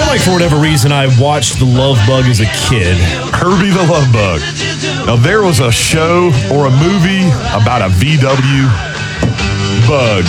like for whatever reason I watched The Love Bug as a kid. Herbie the Love Bug. Now, there was a show or a movie about a VW bug.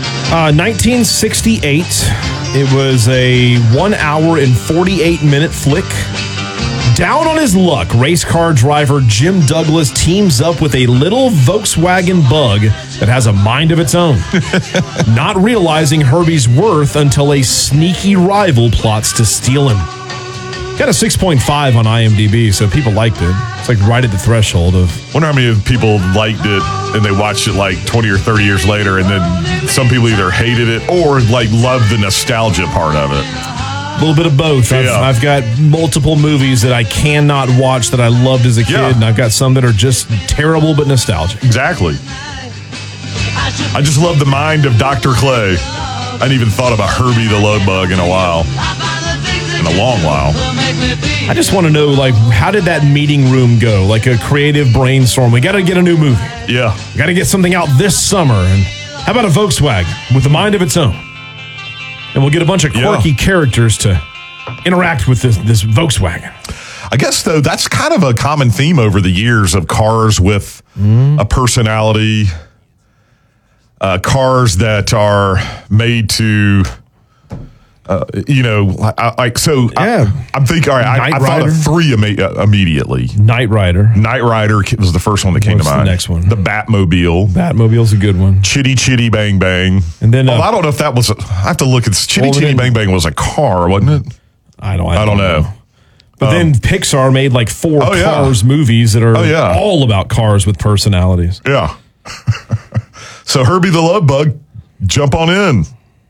1968. It was a 1 hour and 48-minute flick. Down on his luck, race car driver Jim Douglas teams up with a little Volkswagen Bug that has a mind of its own, not realizing Herbie's worth until a sneaky rival plots to steal him. Got a 6.5 on IMDb, so people liked it. It's like right at the threshold of... Wonder how many people liked it and they watched it like 20 or 30 years later, and then some people either hated it or like loved the nostalgia part of it. A little bit of both. I've got multiple movies that I cannot watch that I loved as a kid, and I've got some that are just terrible but nostalgic. Exactly. I just love the mind of Dr. Clay. I hadn't even thought about Herbie the Love Bug in a while. In a long while. I just want to know, like, how did that meeting room go? Like a creative brainstorm. We got to get a new movie. Yeah. We got to get something out this summer. And how about a Volkswagen with a mind of its own? And we'll get a bunch of quirky characters to interact with this Volkswagen. I guess, though, that's kind of a common theme over the years of cars with a personality, cars that are made to, I'm thinking, all right, I thought of three immediately. Knight Rider. Knight Rider was the first one that came to mind. What's the next one? The Batmobile. Batmobile's a good one. Chitty Chitty Bang Bang. And then I don't know if that was, I have to look at Chitty Chitty Bang Bang was a car, wasn't it? I don't know. But then Pixar made like four Cars movies that are all about cars with personalities. Yeah. So Herbie the Love Bug, jump on in.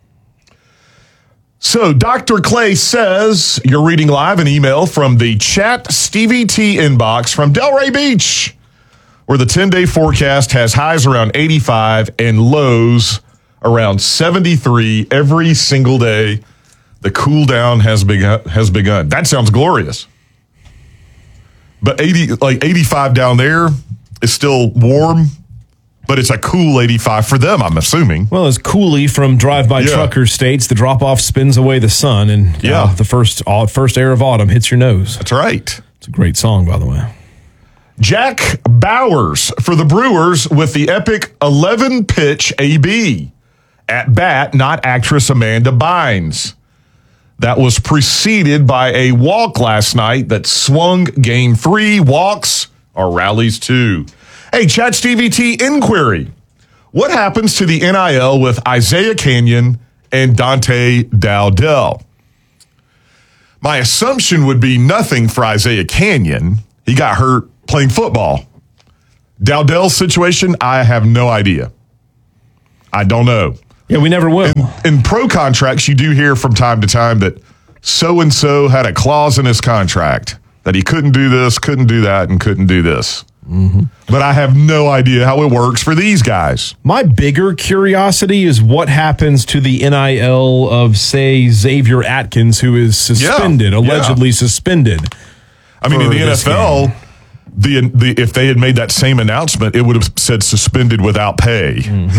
So Dr. Clay says you're reading live an email from the Chat Stevie T inbox from Delray Beach, where the 10-day forecast has highs around 85 and lows around 73 every single day. The cool down has begun. That sounds glorious. But 85 down there is still warm, but it's a cool 85 for them, I'm assuming. Well, as Cooley from Drive By Trucker states, the drop-off spins away the sun, and the first air of autumn hits your nose. That's right. It's a great song, by the way. Jack Bowers for the Brewers with the epic 11-pitch AB. At bat, not actress Amanda Bynes. That was preceded by a walk last night that swung game 3. Walks are rallies too. Hey, Chat Stevie T inquiry. What happens to the NIL with Isaiah Canyon and Dante Dowdell? My assumption would be nothing for Isaiah Canyon. He got hurt playing football. Dowdell's situation, I have no idea. I don't know. Yeah, we never will. In pro contracts, you do hear from time to time that so-and-so had a clause in his contract that he couldn't do this, couldn't do that, and couldn't do this. Mm-hmm. But I have no idea how it works for these guys. My bigger curiosity is what happens to the NIL of, say, Xavier Atkins, who is suspended, allegedly suspended. I mean, in the NFL, if they had made that same announcement, it would have said suspended without pay.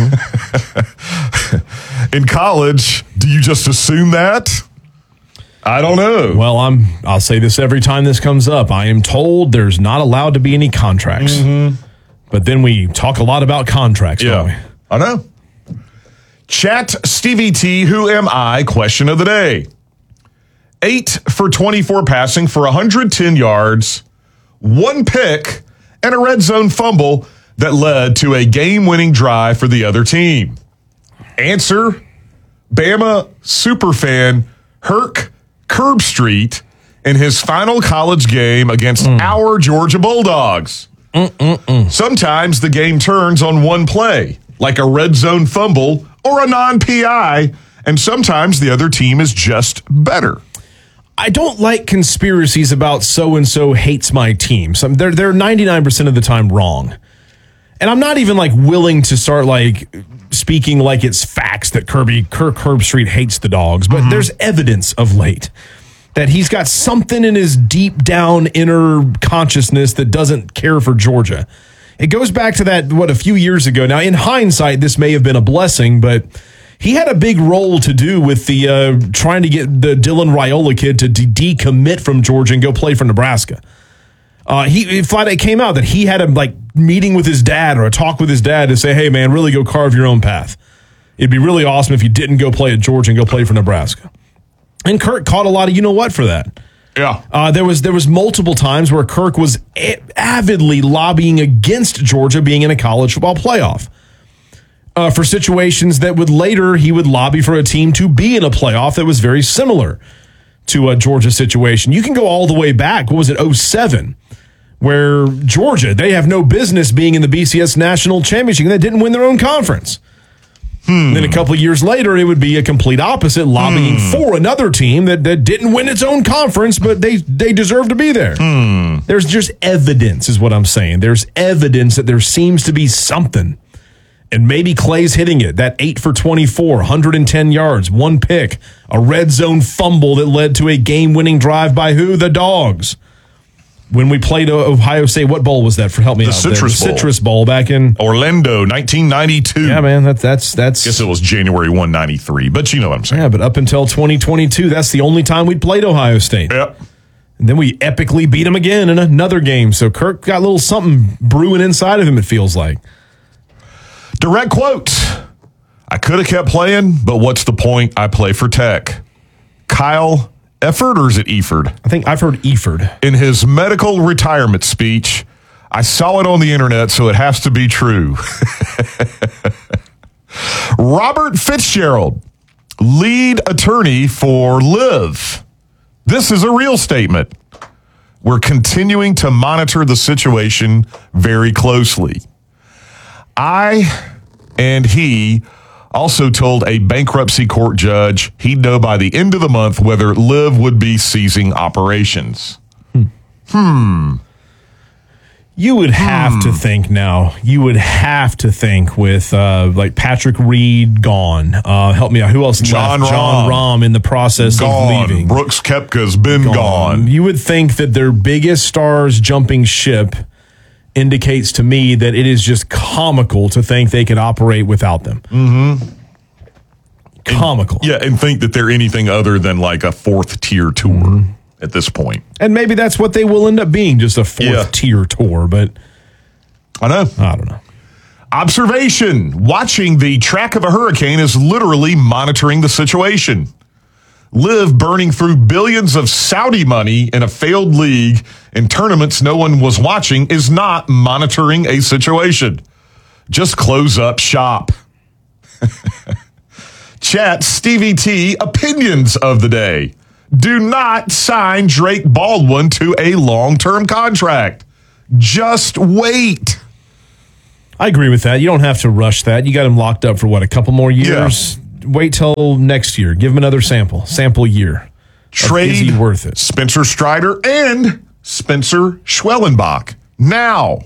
Mm-hmm. In college, do you just assume that? I don't know. Well, I'll say this every time this comes up. I am told there's not allowed to be any contracts. Mm-hmm. But then we talk a lot about contracts, don't we? I know. Chat Stevie T, who am I? Question of the day. 8 for 24 passing for 110 yards, 1 pick, and a red zone fumble that led to a game-winning drive for the other team. Answer, Bama superfan Herc Curbstreet in his final college game against our Georgia Bulldogs. Sometimes the game turns on one play, like a red zone fumble or a non-PI, and sometimes the other team is just better. I don't like conspiracies about so-and-so hates my team. They're 99% of the time wrong. And I'm not even willing to start speaking like it's facts that Kirk Herbstreit hates the Dogs, but there's evidence of late that he's got something in his deep down inner consciousness that doesn't care for Georgia. It goes back to that, a few years ago. Now, in hindsight, this may have been a blessing, but he had a big role to do with the trying to get the Dylan Raiola kid to decommit from Georgia and go play for Nebraska. It came out that he had a meeting with his dad or a talk with his dad to say, hey, man, really go carve your own path. It'd be really awesome if you didn't go play at Georgia and go play for Nebraska. And Kirk caught a lot of you-know-what for that. Yeah. There was multiple times where Kirk was avidly lobbying against Georgia being in a college football playoff. For situations that he would lobby for a team to be in a playoff that was very similar to a Georgia situation. You can go all the way back. What was it, 2007, where Georgia, they have no business being in the BCS National Championship, and they didn't win their own conference. Then a couple of years later, it would be a complete opposite, lobbying for another team that didn't win its own conference, but they deserve to be there. There's just evidence, is what I'm saying. There's evidence that there seems to be something. And maybe Clay's hitting it. That 8 for 24, 110 yards, 1 pick, a red zone fumble that led to a game-winning drive by who? The Dogs. When we played Ohio State, what bowl was that? Help me out. The Citrus Bowl back in Orlando, 1992. Yeah, man, that's. Guess it was January 193, but you know what I'm saying. Yeah, but up until 2022, that's the only time we'd played Ohio State. Yep. And then we epically beat them again in another game. So Kirk got a little something brewing inside of him, it feels like. Direct quote. I could have kept playing, but what's the point? I play for Tech. Kyle Efford, or is it Eford? I think I've heard Eford. In his medical retirement speech, I saw it on the internet, so it has to be true. Robert Fitzgerald, lead attorney for Liv. This is a real statement. We're continuing to monitor the situation very closely. He also told a bankruptcy court judge he'd know by the end of the month whether Liv would be ceasing operations. You would have to think now. You would have to think with Patrick Reed gone. Help me out. Who else? John Rahm in the process of leaving. Brooks Koepka's been gone. You would think that their biggest stars jumping ship indicates to me that it is just comical to think they could operate without them. Comical. And think that they're anything other than like a fourth-tier tour at this point. And maybe that's what they will end up being, just a fourth-tier tour, but I don't know. Observation. Watching the track of a hurricane is literally monitoring the situation. Liv burning through billions of Saudi money in a failed league in tournaments no one was watching is not monitoring a situation. Just close up shop. Chat Stevie T opinions of the day. Do not sign Drake Baldwin to a long-term contract. Just wait. I agree with that. You don't have to rush that. You got him locked up for a couple more years? Yeah. Wait till next year. Give him another sample year. Trade is he worth it? Spencer Strider and Spencer Schwellenbach now.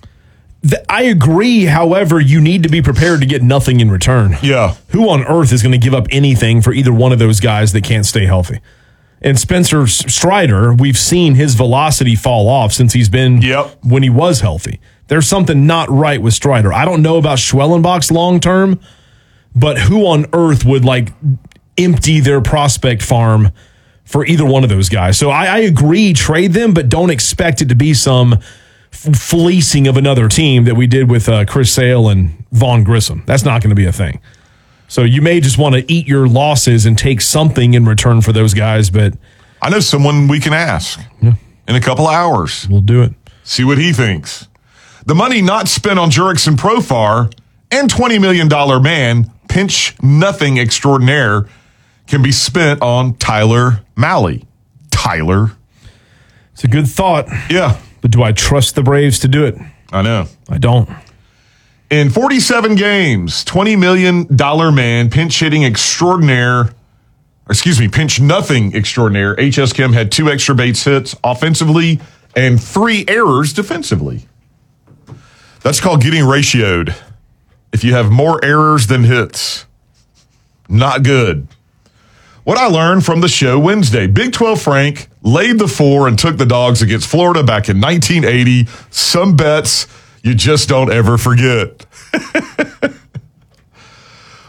I agree. However, you need to be prepared to get nothing in return. Yeah. Who on earth is going to give up anything for either one of those guys that can't stay healthy? And Spencer Strider, we've seen his velocity fall off since he's been when he was healthy. There's something not right with Strider. I don't know about Schwellenbach's long term. But who on earth would empty their prospect farm for either one of those guys? So I agree, trade them, but don't expect it to be some fleecing of another team that we did with Chris Sale and Vaughn Grissom. That's not going to be a thing. So you may just want to eat your losses and take something in return for those guys. But I know someone we can ask in a couple of hours. We'll do it. See what he thinks. The money not spent on Jurickson Profar and $20 million man, pinch nothing extraordinaire, can be spent on Tyler Malley. Tyler. It's a good thought. Yeah. But do I trust the Braves to do it? I know. I don't. In 47 games, $20 million man, pinch hitting extraordinaire, pinch nothing extraordinaire. H.S. Kim had 2 extra base hits offensively and 3 errors defensively. That's called getting ratioed. If you have more errors than hits, not good. What I learned from the show Wednesday, Big 12 Frank laid the 4 and took the Dogs against Florida back in 1980. Some bets you just don't ever forget.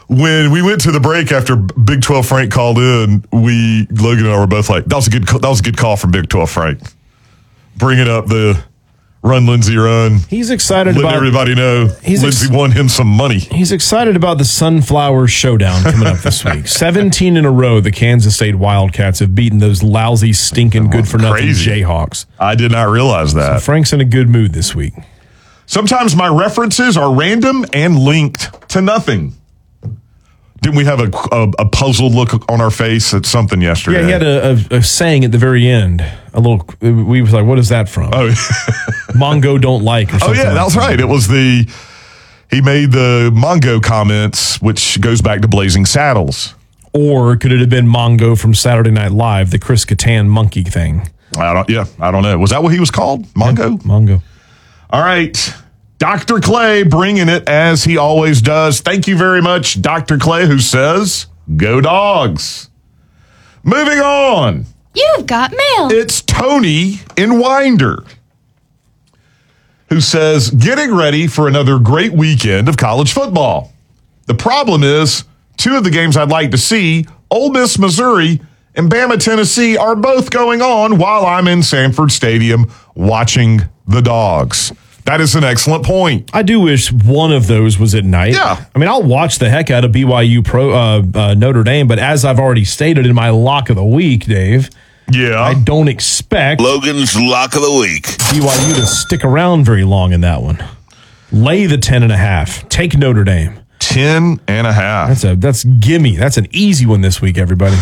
When we went to the break after Big 12 Frank called in, Logan and I were both like, that was a good call from Big 12 Frank. Bringing up the run, Lindsey, run. He's excited letting everybody know Lindsey won him some money. He's excited about the Sunflower Showdown coming up this week. 17 in a row, the Kansas State Wildcats have beaten those lousy, stinking, good-for-nothing Jayhawks. I did not realize that. So Frank's in a good mood this week. Sometimes my references are random and linked to nothing. Didn't we have a puzzled look on our face at something yesterday? Yeah, he had a saying at the very end. We was like, what is that from? Oh, Mongo don't like or something. Oh, yeah, that was right. It was he made the Mongo comments, which goes back to Blazing Saddles. Or could it have been Mongo from Saturday Night Live, the Chris Kattan monkey thing? I don't know. Was that what he was called? Mongo? Yeah, Mongo. All right. Dr. Clay bringing it as he always does. Thank you very much, Dr. Clay, who says, go Dogs. Moving on. You've got mail. It's Tony in Winder, who says, getting ready for another great weekend of college football. The problem is, two of the games I'd like to see, Ole Miss, Missouri, and Bama, Tennessee, are both going on while I'm in Sanford Stadium watching the Dogs. That is an excellent point. I do wish one of those was at night. Yeah. I mean, I'll watch the heck out of BYU Notre Dame, but as I've already stated in my lock of the week, Dave, I don't expect Logan's lock of the week. BYU to stick around very long in that one. Lay the 10.5. Take Notre Dame. 10.5. That's gimme. That's an easy one this week, everybody.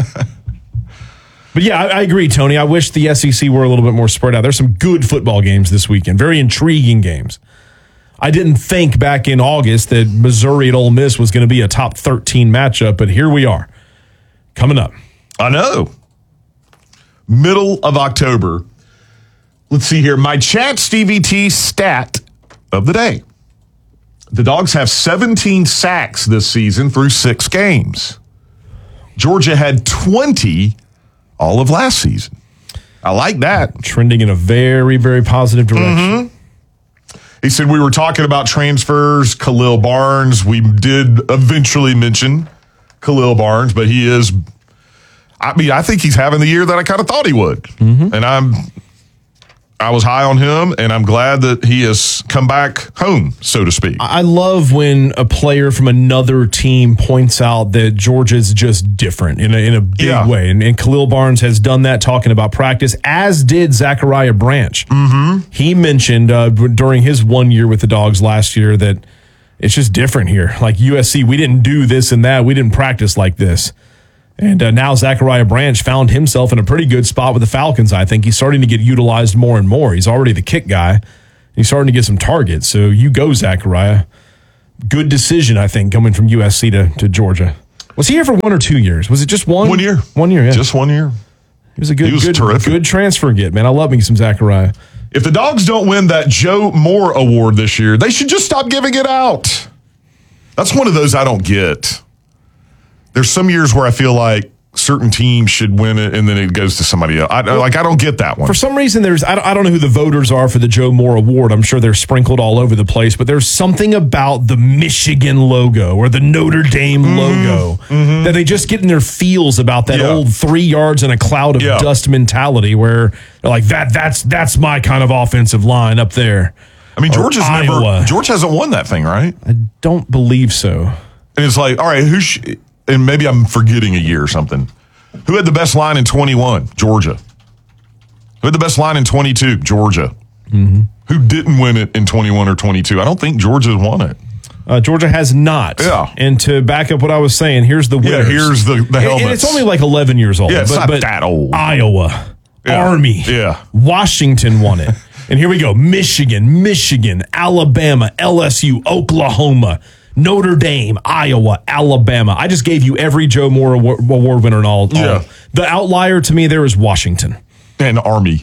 But yeah, I agree, Tony. I wish the SEC were a little bit more spread out. There's some good football games this weekend, very intriguing games. I didn't think back in August that Missouri at Ole Miss was going to be a top 13 matchup, but here we are, coming up. I know. Middle of October. Let's see here. My Chat Stevie T stat of the day. The Dogs have 17 sacks this season through 6 games. Georgia had 20 all of last season. I like that. Trending in a very, very positive direction. Mm-hmm. He said we were talking about transfers, Khalil Barnes. We did eventually mention Khalil Barnes, but I think he's having the year that I kind of thought he would. Mm-hmm. And I was high on him, and I'm glad that he has come back home, so to speak. I love when a player from another team points out that Georgia's just different in a big way. And Khalil Barnes has done that talking about practice, as did Zachariah Branch. Mm-hmm. He mentioned during his 1 year with the Dogs last year that it's just different here. Like USC, we didn't do this and that. We didn't practice like this. And now Zachariah Branch found himself in a pretty good spot with the Falcons, I think. He's starting to get utilized more and more. He's already the kick guy. He's starting to get some targets. So you go, Zachariah. Good decision, I think, coming from USC to Georgia. Was he here for 1 or 2 years? Was it just one? 1 year. 1 year, yeah. Just 1 year. He was terrific. Good transfer get, man. I love me some Zachariah. If the Dogs don't win that Joe Moore Award this year, they should just stop giving it out. That's one of those I don't get. There's some years where I feel like certain teams should win it and then it goes to somebody else. I don't get that one. For some reason, I don't know who the voters are for the Joe Moore Award. I'm sure they're sprinkled all over the place, but there's something about the Michigan logo or the Notre Dame logo that they just get in their feels about that old 3 yards in a cloud of dust mentality where they're like, that's my kind of offensive line up there. I mean, George hasn't won that thing, right? I don't believe so. And it's like, all right, and maybe I'm forgetting a year or something. Who had the best line in 21? Georgia. Who had the best line in 22? Georgia. Mm-hmm. Who didn't win it in 21 or 22? I don't think Georgia's won it. Georgia has not. Yeah. And to back up what I was saying, here's the winners. Yeah, here's the helmets. And it's only like 11 years old. Yeah, it's not that old. Iowa, Army, Washington won it. And here we go. Michigan, Alabama, LSU, Oklahoma, Notre Dame, Iowa, Alabama. I just gave you every Joe Moore Award winner and all. The outlier to me there is Washington. And Army.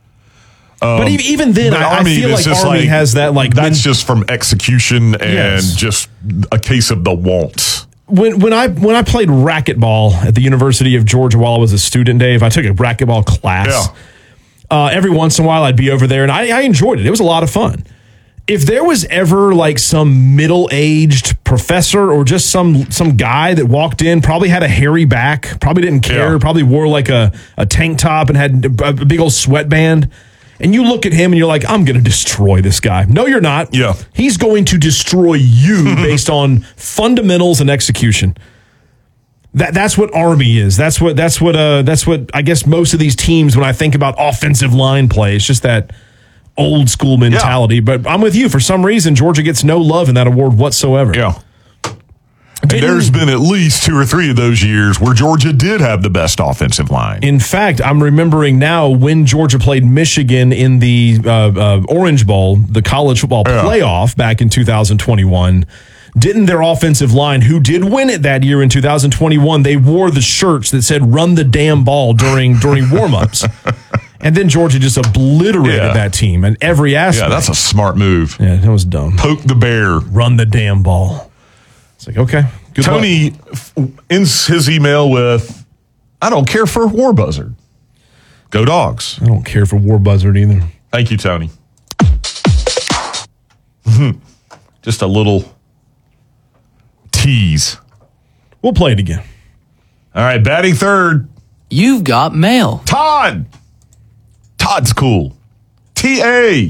But even then, I feel like Army has that. That's just from execution and just a case of the wants. When I played racquetball at the University of Georgia while I was a student, Dave, I took a racquetball class. Yeah. Every once in a while, I'd be over there, and I enjoyed it. It was a lot of fun. If there was ever like some middle-aged professor or just some guy that walked in, probably had a hairy back, probably didn't care, probably wore like a tank top and had a big old sweatband, and you look at him and you're like, I'm going to destroy this guy. No, you're not. Yeah. He's going to destroy you based on fundamentals and execution. That's what Army is. That's what I guess most of these teams, when I think about offensive line play, it's just that old school mentality. But I'm with you. For some reason, Georgia gets no love in that award whatsoever. Yeah. And there's been at least 2 or 3 of those years where Georgia did have the best offensive line. In fact, I'm remembering now when Georgia played Michigan in the Orange Bowl, the college football playoff back in 2021. Didn't their offensive line, who did win it that year in 2021, they wore the shirts that said "Run the damn ball" during warm-ups. And then Georgia just obliterated that team in every aspect. Yeah, that's a smart move. Yeah, that was dumb. Poke the bear. Run the damn ball. It's like, okay. Good Tony ends his email with, I don't care for War Buzzard. Go Dogs. I don't care for War Buzzard either. Thank you, Tony. Just a little tease. We'll play it again. All right, batting third. You've got mail. Todd's cool. T.A.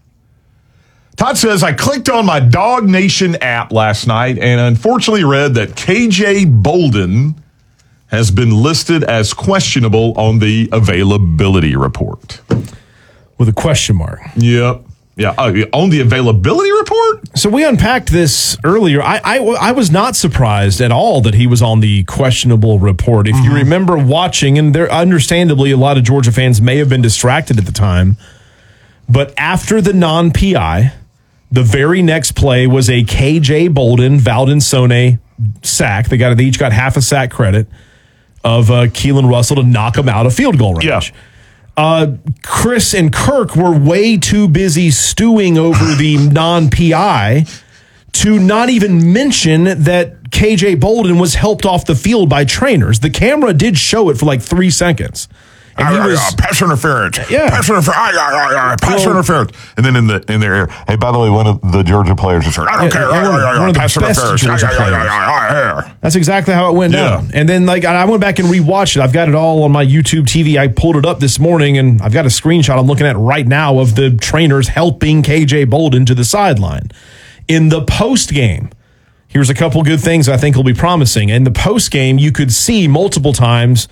Todd says, I clicked on my Dog Nation app last night and unfortunately read that KJ Bolden has been listed as questionable on the availability report. With a question mark. Yep. Yeah, on the availability report? So we unpacked this earlier. I was not surprised at all that he was on the questionable report. If you remember watching, and there understandably a lot of Georgia fans may have been distracted at the time, but after the non-PI, the very next play was a KJ Bolden, Valden-Sone sack. They each got half a sack credit of Keelan Russell to knock him out of field goal range. Yeah. Chris and Kirk were way too busy stewing over the non-PI to not even mention that KJ Bolden was helped off the field by trainers. The camera did show it for like 3 seconds. And he was pass interference. Yeah. Pass interference. And then in their ear, hey, by the way, one of the Georgia players is hurt. I don't care. One of the best Georgia players. That's exactly how it went down. And then I went back and rewatched it. I've got it all on my YouTube TV. I pulled it up this morning, and I've got a screenshot I'm looking at right now of the trainers helping KJ Bolden to the sideline. In the post game, here's a couple good things I think will be promising. In the post game, you could see multiple times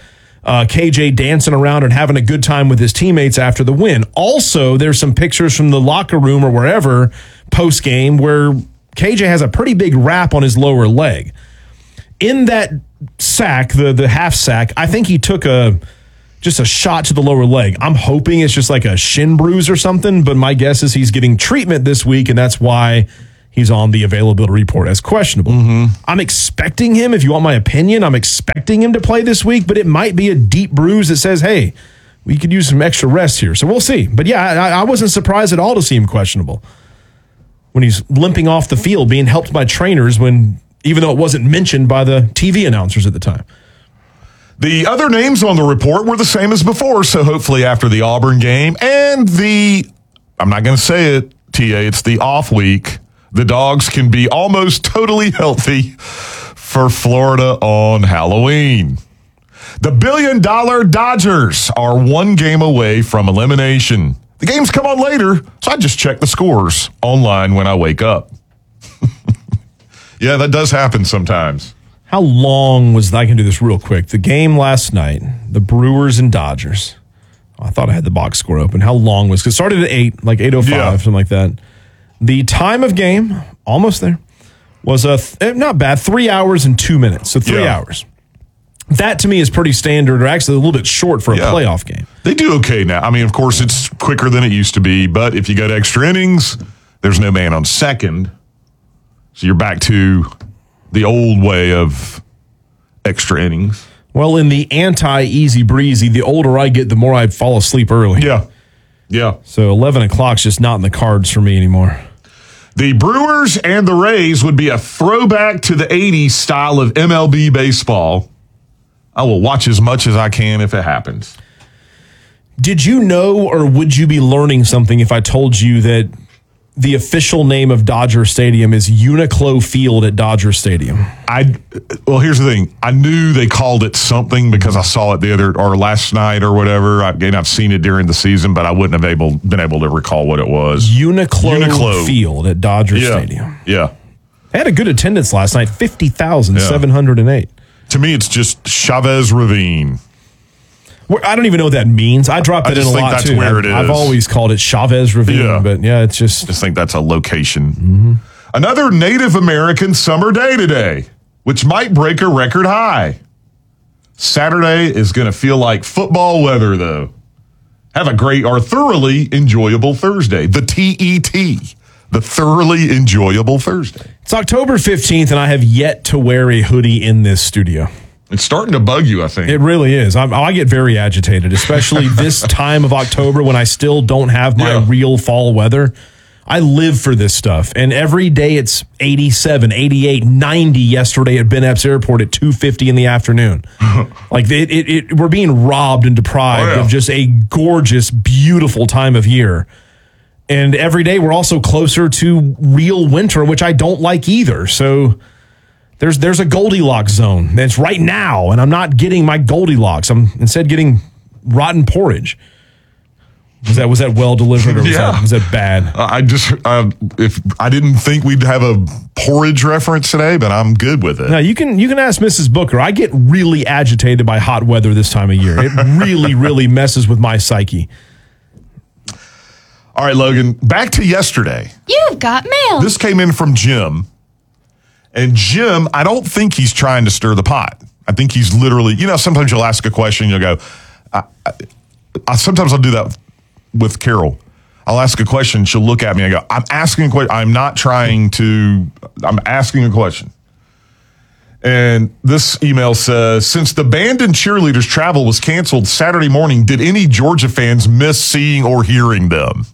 KJ dancing around and having a good time with his teammates after the win. Also, there's some pictures from the locker room or wherever post-game where KJ has a pretty big wrap on his lower leg. In that sack, the half sack, I think he took just a shot to the lower leg. I'm hoping it's just like a shin bruise or something, but my guess is he's getting treatment this week, and that's why he's on the availability report as questionable. I'm expecting him, if you want my opinion, I'm expecting him to play this week, but it might be a deep bruise that says, hey, we could use some extra rest here. So we'll see. But yeah, I wasn't surprised at all to see him questionable when he's limping off the field, being helped by trainers even though it wasn't mentioned by the TV announcers at the time. The other names on the report were the same as before, so hopefully after the Auburn game and I'm not going to say it, TA, it's the off week, the Dogs can be almost totally healthy for Florida on Halloween. The $1 billion Dodgers are 1 game away from elimination. The games come on later, so I just check the scores online when I wake up. Yeah, that does happen sometimes. How long was I can do this real quick? The game last night, the Brewers and Dodgers. I thought I had the box score open. How long was it? Because it started at 8, like 8:05, something like that. The time of game, almost there, was not bad, 3 hours and 2 minutes. So 3 hours. That to me is pretty standard, or actually a little bit short for a playoff game. They do okay now. I mean, of course, it's quicker than it used to be, but if you got extra innings, there's no man on second. So you're back to the old way of extra innings. Well, in the anti-easy breezy, the older I get, the more I fall asleep early. Yeah. So 11 o'clock's just not in the cards for me anymore. The Brewers and the Rays would be a throwback to the 80s style of MLB baseball. I will watch as much as I can if it happens. Did you know, or would you be learning something if I told you that the official name of Dodger Stadium is Uniqlo Field at Dodger Stadium. Well, here's the thing. I knew they called it something because I saw it last night or whatever. I've seen it during the season, but I wouldn't have been able to recall what it was. Uniqlo Field at Dodger Stadium. Yeah. They had a good attendance last night, 50,708. To me, it's just Chavez Ravine. I don't even know what that means. I dropped it in a lot, that's too. where it is. I've always called it Chavez Ravine, but it's just... I just think that's a location. Another Native American summer day today, which might break a record high. Saturday is going to feel like football weather, though. Have a great or thoroughly enjoyable Thursday. The TET, the thoroughly enjoyable Thursday. It's October 15th, and I have yet to wear a hoodie in this studio. It's starting to bug you, I think. It really is. I get very agitated, especially this time of October when I still don't have my real fall weather. I live for this stuff. And every day it's 87, 88, 90 yesterday at Ben Epps Airport at 2:50 in the afternoon. Like we're being robbed and deprived of just a gorgeous, beautiful time of year. And every day we're also closer to real winter, which I don't like either. So there's a Goldilocks zone. It's right now, and I'm not getting my Goldilocks. I'm instead getting rotten porridge. Was that well delivered, or was that bad? If I didn't think we'd have a porridge reference today, but I'm good with it. Now you can ask Mrs. Booker. I get really agitated by hot weather this time of year. It really, really messes with my psyche. All right, Logan, back to yesterday. You've got mail. This came in from Jim. And Jim, I don't think he's trying to stir the pot. I think he's literally, sometimes you'll ask a question, you'll go, sometimes I'll do that with Carol. I'll ask a question, she'll look at me and go, I'm asking a question. I'm asking a question. And this email says, since the band and cheerleaders travel was canceled Saturday morning, did any Georgia fans miss seeing or hearing them?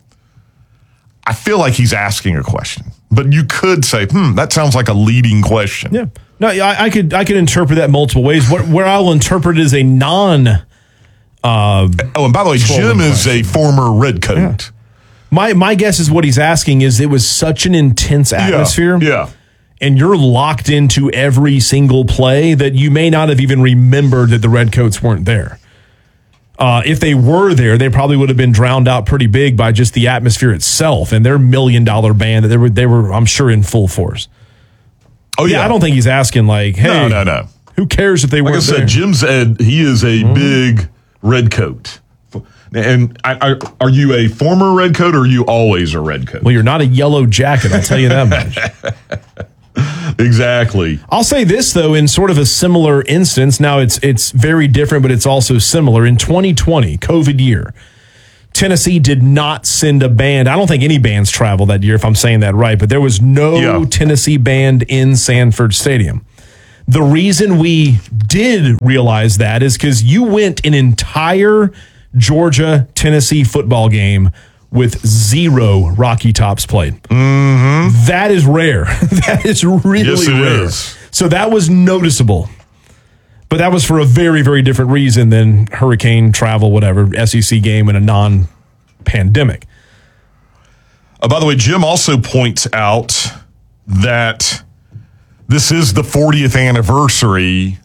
I feel like he's asking a question. But you could say, that sounds like a leading question. Yeah. No, I could interpret that multiple ways. Where I'll interpret it as a non. And by the way, Jim is a former Redcoat. Yeah. My guess is what he's asking is it was such an intense atmosphere. Yeah. And you're locked into every single play that you may not have even remembered that the Redcoats weren't there. If they were there, they probably would have been drowned out pretty big by just the atmosphere itself and their $1 million band that they were, I'm sure, in full force. Oh, yeah. I don't think he's asking, like, hey, no. Who cares if they weren't there? Like I said, Jim said he is a big Redcoat. And are you a former Redcoat or are you always a Redcoat? Well, you're not a yellow jacket, I'll tell you that much. Exactly. I'll say this, though, in sort of a similar instance. Now, it's very different, but it's also similar. In 2020, COVID year, Tennessee did not send a band. I don't think any bands traveled that year, if I'm saying that right, but there was no Tennessee band in Sanford Stadium. The reason we did realize that is because you went an entire Georgia-Tennessee football game with 0 Rocky Tops played. Mm-hmm. That is rare. That is really rare. Is. So that was noticeable. But that was for a very, very different reason than hurricane travel, whatever, SEC game in a non-pandemic. By the way, Jim also points out that this is the 40th anniversary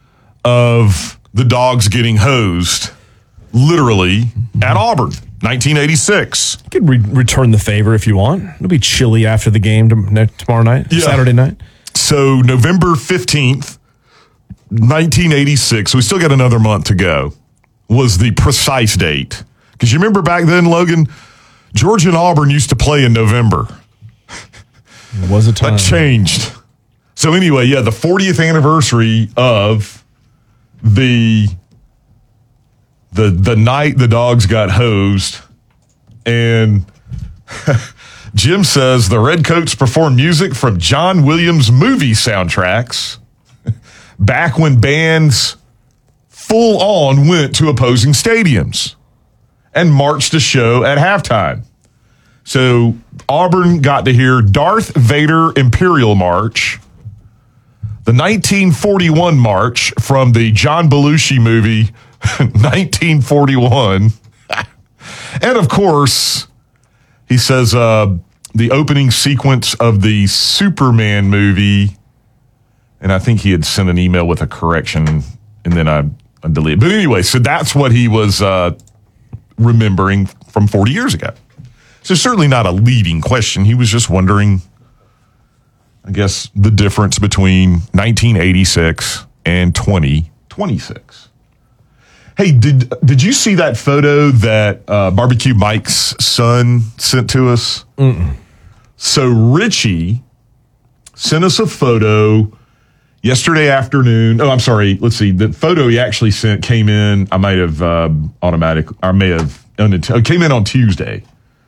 of the Dogs getting hosed, literally, at Auburn. 1986. You could return the favor if you want. It'll be chilly after the game tomorrow night, Saturday night. So November 15th, 1986, so we still got another month to go, was the precise date. Because you remember back then, Logan, Georgia and Auburn used to play in November. It was a time. That changed. So anyway, the 40th anniversary of the night the Dogs got hosed, and Jim says the Redcoats performed music from John Williams movie soundtracks back when bands full on went to opposing stadiums and marched a show at halftime. So Auburn got to hear Darth Vader Imperial March, the 1941 march from the John Belushi movie 1941. And of course, he says the opening sequence of the Superman movie, and I think he had sent an email with a correction, and then I deleted. But anyway, so that's what he was remembering from 40 years ago. So certainly not a leading question. He was just wondering, I guess, the difference between 1986 and 2026. Hey, did you see that photo that Barbecue Mike's son sent to us? Mm-mm. So Richie sent us a photo yesterday afternoon. Oh, I'm sorry. Let's see. The photo he actually sent came in. I might have came in on Tuesday.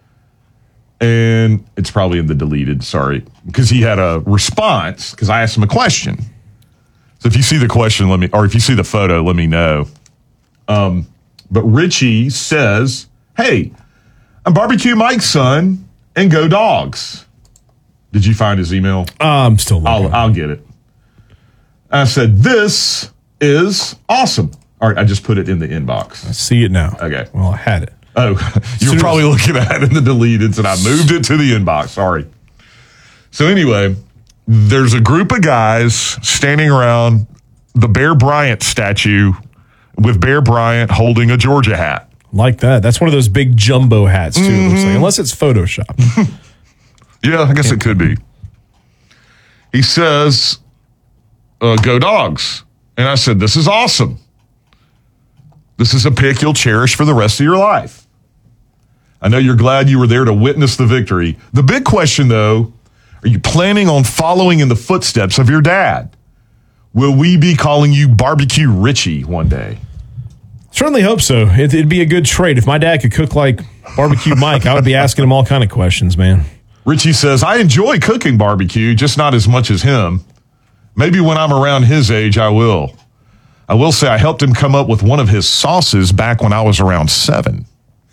And it's probably in the deleted, sorry. Because he had a response, because I asked him a question. So if you see the question, if you see the photo, let me know. But Richie says, "Hey, I'm Barbecue Mike's son, and go Dogs." Did you find his email? I'm still looking. I'll get it. I said, "This is awesome." All right, I just put it in the inbox. I see it now. Okay. Well, I had it. Oh, you're probably looking at it in the deleted, and I moved it to the inbox. Sorry. So anyway, there's a group of guys standing around the Bear Bryant statue with Bear Bryant holding a Georgia hat. Like that. That's one of those big jumbo hats, too, it looks like. Unless it's Photoshop. Yeah, I guess it could be. He says, "Go Dogs." And I said, "This is awesome. This is a pick you'll cherish for the rest of your life. I know you're glad you were there to witness the victory. The big question, though, are you planning on following in the footsteps of your dad? Will we be calling you Barbecue Richie one day?" Certainly hope so. It'd be a good trade. If my dad could cook like Barbecue Mike, I would be asking him all kind of questions, man. Richie says, "I enjoy cooking barbecue, just not as much as him. Maybe when I'm around his age, I will. I will say I helped him come up with one of his sauces back when I was around 7.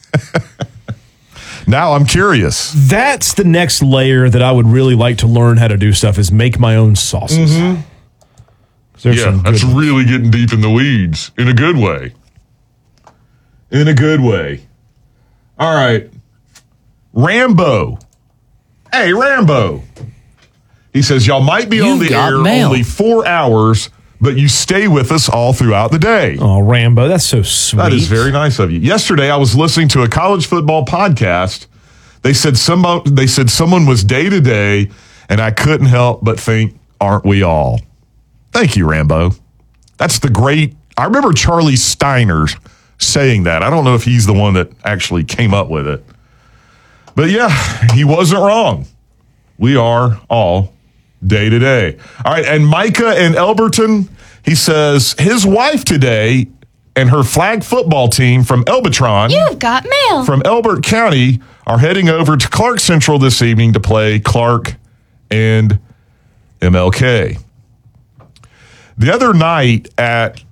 Now I'm curious." That's the next layer that I would really like to learn how to do stuff is make my own sauces. Mm-hmm. Yeah, that's really getting deep in the weeds in a good way. In a good way. All right. Rambo. Hey, Rambo. He says, "Y'all might be on the air only 4 hours, but you stay with us all throughout the day." Oh, Rambo, that's so sweet. That is very nice of you. Yesterday, I was listening to a college football podcast. They said someone was day to day, and I couldn't help but think, aren't we all? Thank you, Rambo. That's the great. I remember Charlie Steiner saying that. I don't know if he's the one that actually came up with it. But yeah, he wasn't wrong. We are all day to day. All right, and Micah in Elberton, he says his wife today and her flag football team from Elbatron. You've got mail. From Elbert County are heading over to Clark Central this evening to play Clark and MLK. The other night at